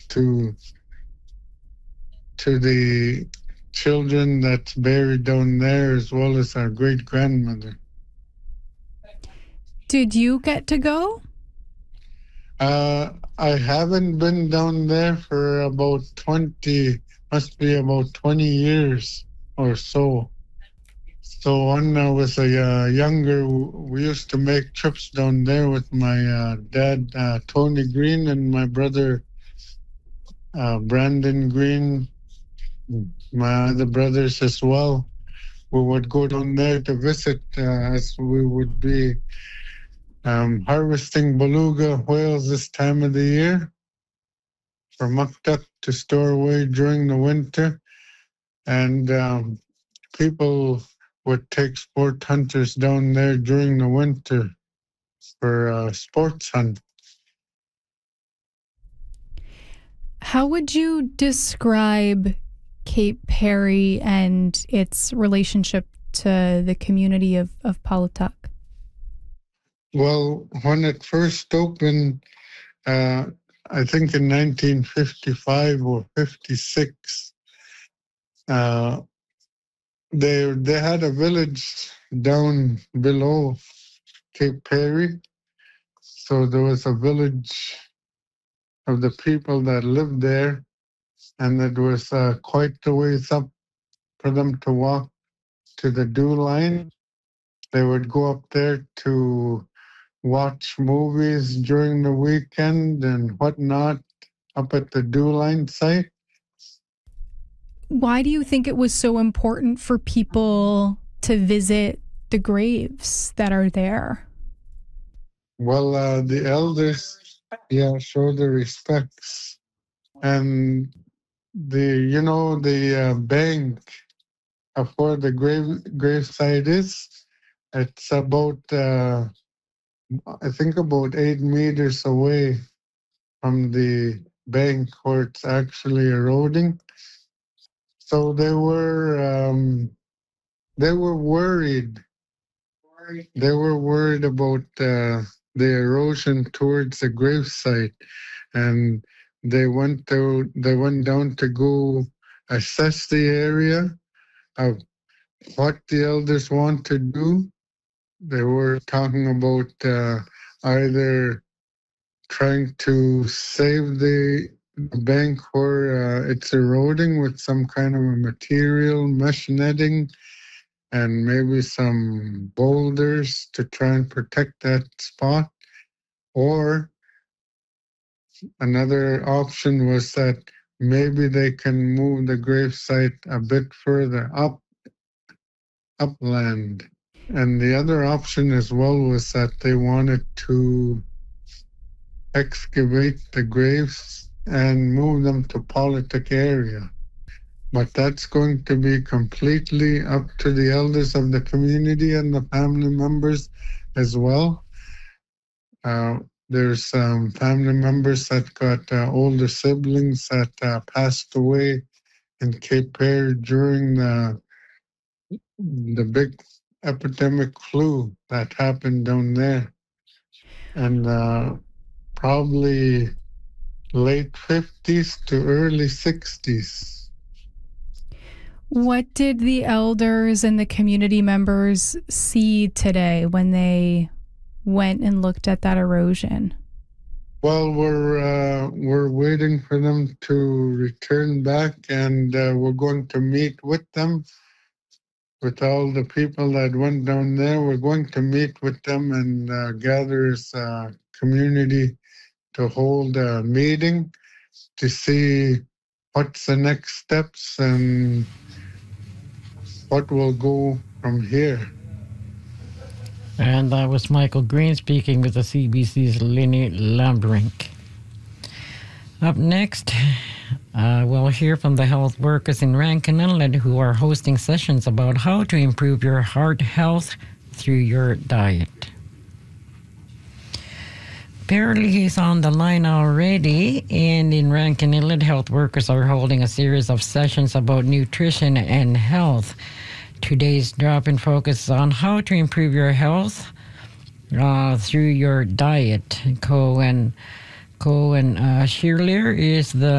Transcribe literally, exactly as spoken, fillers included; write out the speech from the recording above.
to to the children that's buried down there, as well as our great grandmother. Did you get to go? Uh, I haven't been down there for about twenty, must be about twenty years or so. So when I was a uh, younger, we used to make trips down there with my uh, dad, uh, Tony Green, and my brother, uh, Brandon Green, my other brothers as well. We would go down there to visit uh, as we would be um, harvesting beluga whales this time of the year for muktuk to store away during the winter. And um, people would take sport hunters down there during the winter for uh, sports hunt. How would you describe Cape Perry and its relationship to the community of, of Paulatuk? Well, when it first opened, uh, I think in nineteen fifty-five or fifty-six, uh, they they had a village down below Cape Perry. So there was a village of the people that lived there, and it was uh, quite a ways up for them to walk to the dew line. They would go up there to watch movies during the weekend and whatnot up at the dew line site. Why do you think it was so important for people to visit the graves that are there? Well, uh, the elders, yeah, show the respects. And the, you know, the uh, bank of where the grave gravesite is, it's about, uh, I think about eight meters away from the bank where it's actually eroding. So they were um, they were worried. They were worried about uh, the erosion towards the gravesite, and they went to they went down to go assess the area of what the elders want to do. They were talking about uh, either trying to save the bank where uh, it's eroding with some kind of a material, mesh netting, and maybe some boulders to try and protect that spot. Or another option was that maybe they can move the gravesite a bit further up, upland. And the other option as well was that they wanted to excavate the graves and move them to Paulatuk area. But that's going to be completely up to the elders of the community and the family members as well. Uh, there's some family members that got uh, older siblings that uh, passed away in Cape Perry during the, the big epidemic flu that happened down there. And uh, probably late fifties to early sixties. What did the elders and the community members see today when they went and looked at that erosion? Well, we're uh, we're waiting for them to return back, and uh, we're going to meet with them, with all the people that went down there. We're going to meet with them and uh, gather as a community to hold a meeting to see what's the next steps and what will go from here. And that was Michael Green speaking with the C B C's Lenny Lambrink. Up next, uh, we'll hear from the health workers in Rankin Inlet who are hosting sessions about how to improve your heart health through your diet. Apparently he's on the line already, and in Rankin Inlet, health workers are holding a series of sessions about nutrition and health. Today's drop-in focus is on how to improve your health uh, through your diet. Cohen, Cohen uh, Shearlier is the